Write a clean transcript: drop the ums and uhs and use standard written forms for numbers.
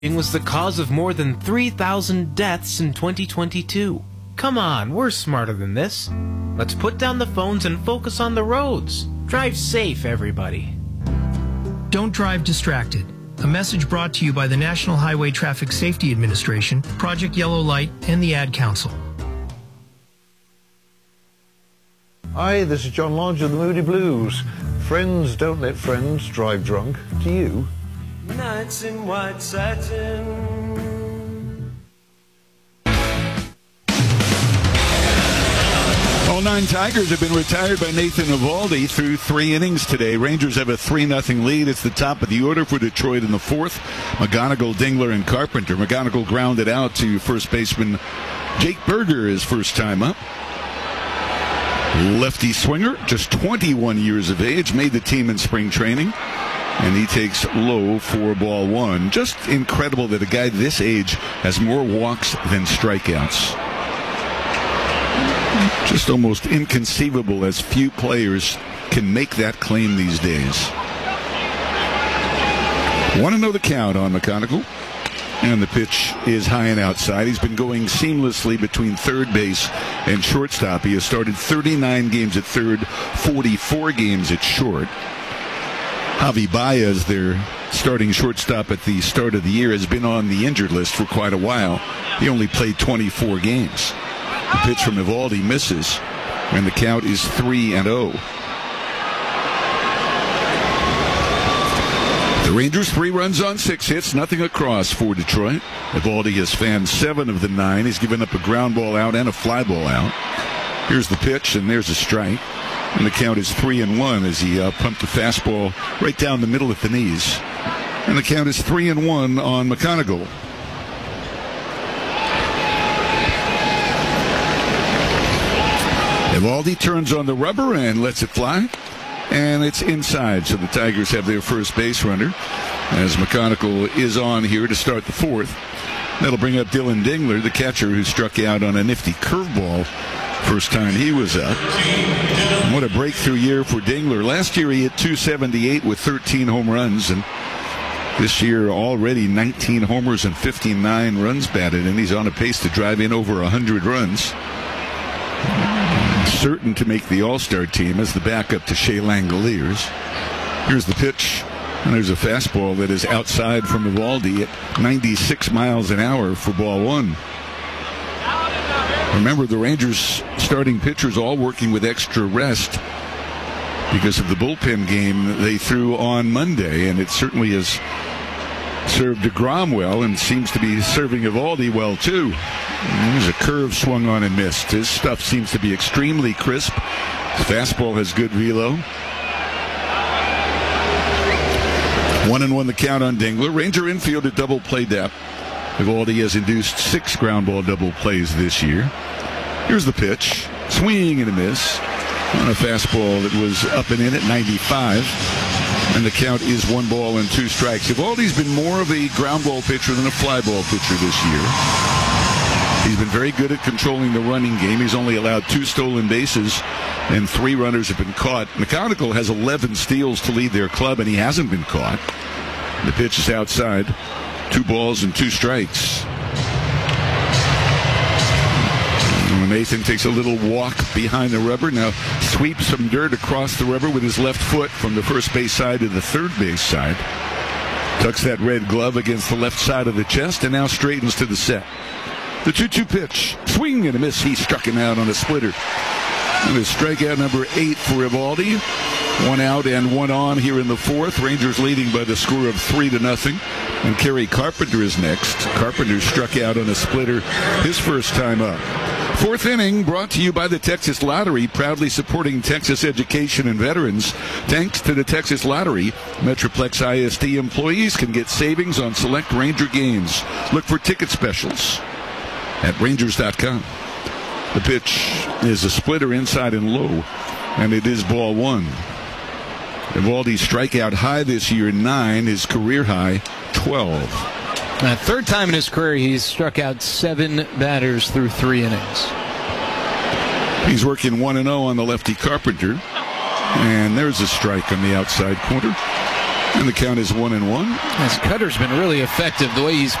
was the cause of more than 3,000 deaths in 2022. Come on, we're smarter than this. Let's put down the phones and focus on the roads. Drive safe, everybody. Don't drive distracted. A message brought to you by the National Highway Traffic Safety Administration, Project Yellow Light, and the Ad Council. Hi, this is John Lodge of the Moody Blues. Friends don't let friends drive drunk. Do you? Nights in white satin. All 9 Tigers have been retired by Nathan Eovaldi through 3 innings today. Rangers have a 3-0 lead. It's the top of the order for Detroit in the 4th. McGonigal, Dingler, and Carpenter. McGonigal grounded out to first baseman Jake Berger his first time up. Lefty swinger, just 21 years of age, made the team in spring training. And he takes low for ball 1. Just incredible that a guy this age has more walks than strikeouts. Just almost inconceivable, as few players can make that claim these days. 1-0 the count on McGonigal. And the pitch is high and outside. He's been going seamlessly between third base and shortstop. He has started 39 games at third, 44 games at short. Javi Baez, their starting shortstop at the start of the year, has been on the injured list for quite a while. He only played 24 games. The pitch from Eovaldi misses, and the count is 3-0. The Rangers 3 runs on 6 hits, nothing across for Detroit. Eovaldi has fanned 7 of the 9. He's given up a ground ball out and a fly ball out. Here's the pitch, and there's a strike. And the count is 3-1 as he pumped the fastball right down the middle at the knees. And the count is 3-1 on McGonigal. Eovaldi turns on the rubber and lets it fly. And it's inside, so the Tigers have their first base runner as McGonigal is on here to start the 4th. That'll bring up Dylan Dingler, the catcher, who struck out on a nifty curveball first time he was up. What a breakthrough year for Dingler. Last year he hit .278 with 13 home runs, and this year already 19 homers and 59 runs batted, and he's on a pace to drive in over 100 runs. Certain to make the All-Star team as the backup to Shea Langoliers. Here's the pitch, and there's a fastball that is outside from Eovaldi at 96 miles an hour for ball 1. Remember, the Rangers starting pitchers all working with extra rest because of the bullpen game they threw on Monday, and it certainly has served DeGrom well and seems to be serving Eovaldi well too. There's a curve swung on and missed. His stuff seems to be extremely crisp. His fastball has good velo. 1-1 the count on Dingler. Ranger infield at double play depth. Eovaldi has induced 6 ground ball double plays this year. Here's the pitch. Swing and a miss on a fastball that was up and in at 95. And the count is 1 ball and 2 strikes. Eovaldi's been more of a ground ball pitcher than a fly ball pitcher this year. He's been very good at controlling the running game. He's only allowed 2 stolen bases, and 3 runners have been caught. McGonigal has 11 steals to lead their club, and he hasn't been caught. The pitch is outside. 2 balls and 2 strikes. Nathan takes a little walk behind the rubber. Now sweeps some dirt across the rubber with his left foot from the first base side to the third base side. Tucks that red glove against the left side of the chest and now straightens to the set. The 2-2 pitch. Swing and a miss. He struck him out on a splitter. And his strikeout number 8 for Eovaldi. 1 out and 1 on here in the 4th. Rangers leading by the score of 3-0. And Kerry Carpenter is next. Carpenter struck out on a splitter his first time up. 4th inning brought to you by the Texas Lottery, proudly supporting Texas education and veterans. Thanks to the Texas Lottery, Metroplex ISD employees can get savings on select Ranger games. Look for ticket specials at Rangers.com. The pitch is a splitter inside and low, and it is ball 1. Eovaldi's strikeout high this year, 9. His career high, 12. Third time in his career he's struck out 7 batters through 3 innings. He's working 1-0 on the lefty Carpenter. And there's a strike on the outside corner. And the count is 1-1. As Cutter's been really effective the way he's